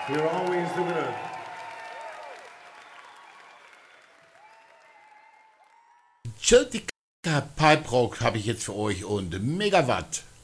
You're always the winner. Celtic Pipe Rock habe ich jetzt für euch und Megawatt.